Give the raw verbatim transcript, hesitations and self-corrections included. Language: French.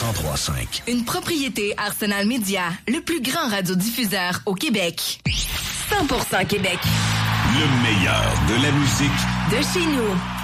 cent trois cinq. Une propriété Arsenal Média, le plus grand radiodiffuseur au Québec. cent pour cent Québec. Le meilleur de la musique de chez nous.